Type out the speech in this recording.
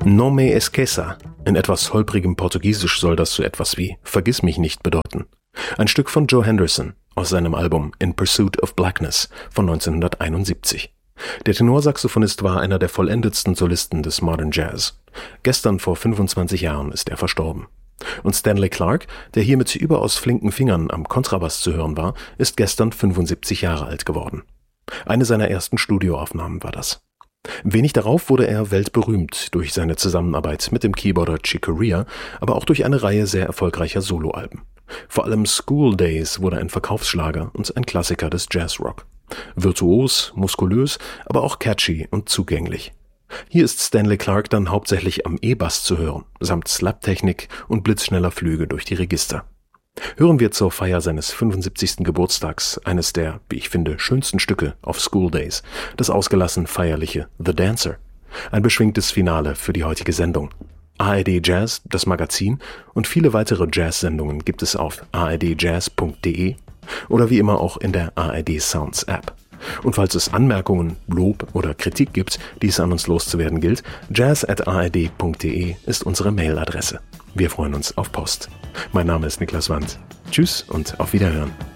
No me esqueça. In etwas holprigem Portugiesisch soll das so etwas wie Vergiss mich nicht bedeuten. Ein Stück von Joe Henderson aus seinem Album In Pursuit of Blackness von 1971. Der Tenorsaxophonist war einer der vollendetsten Solisten des Modern Jazz. Gestern vor 25 Jahren ist er verstorben. Und Stanley Clarke, der hier mit überaus flinken Fingern am Kontrabass zu hören war, ist gestern 75 Jahre alt geworden. Eine seiner ersten Studioaufnahmen war das. Wenig darauf wurde er weltberühmt durch seine Zusammenarbeit mit dem Keyboarder Chick Corea, aber auch durch eine Reihe sehr erfolgreicher Soloalben. Vor allem School Days wurde ein Verkaufsschlager und ein Klassiker des Jazzrock. Virtuos, muskulös, aber auch catchy und zugänglich. Hier ist Stanley Clarke dann hauptsächlich am E-Bass zu hören, samt Slap-Technik und blitzschneller Flüge durch die Register. Hören wir zur Feier seines 75. Geburtstags eines der, wie ich finde, schönsten Stücke auf School Days, das ausgelassen feierliche The Dancer. Ein beschwingtes Finale für die heutige Sendung. ARD Jazz, das Magazin und viele weitere Jazz-Sendungen gibt es auf ardjazz.de oder wie immer auch in der ARD Sounds App. Und falls es Anmerkungen, Lob oder Kritik gibt, die es an uns loszuwerden gilt, jazz@ard.de ist unsere Mailadresse. Wir freuen uns auf Post. Mein Name ist Niklas Wandt. Tschüss und auf Wiederhören.